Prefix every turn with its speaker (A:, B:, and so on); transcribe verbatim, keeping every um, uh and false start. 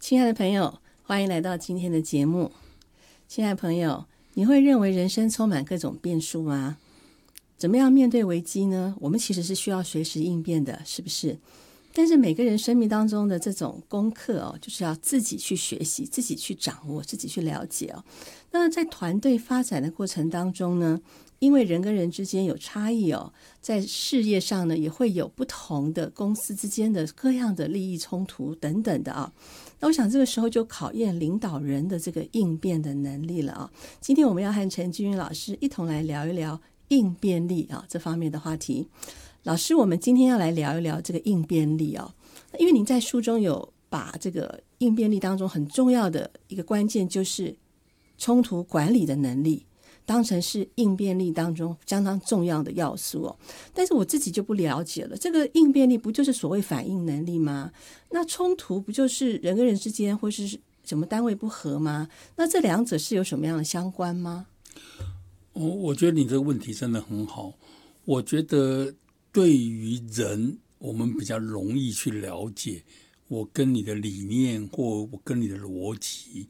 A: 亲爱的朋友，欢迎来到今天的节目。亲爱的朋友，你会认为人生充满各种变数吗？怎么样面对危机呢？我们其实是需要随时应变的，是不是？但是每个人生命当中的这种功课哦，就是要自己去学习，自己去掌握，自己去了解哦。那在团队发展的过程当中呢，因为人跟人之间有差异哦，在事业上呢也会有不同的公司之间的各样的利益冲突等等的啊。那我想这个时候就考验领导人的这个应变的能力了啊。今天我们要和陈君云老师一同来聊一聊应变力啊这方面的话题。老师，我们今天要来聊一聊这个应变力哦，因为您在书中有把这个应变力当中很重要的一个关键就是冲突管理的能力当成是应变力当中相当重要的要素哦。但是我自己就不了解了，这个应变力不就是所谓反应能力吗？那冲突不就是人跟人之间或是什么单位不合吗？那这两者是有什么样的相关吗？
B: 哦，我觉得你这个问题真的很好。我觉得对于人，我们比较容易去了解我跟你的理念或我跟你的逻辑